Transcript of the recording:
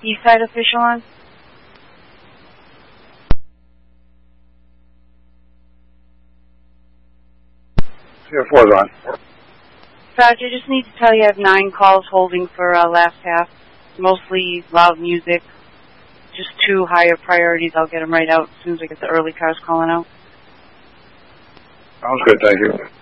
Eastside official on? Yeah, 4's on. Sarge, I just need to tell you I have 9 calls holding for last half. Mostly loud music. Just 2 higher priorities. I'll get them right out as soon as I get the early cars calling out. Sounds good, thank you.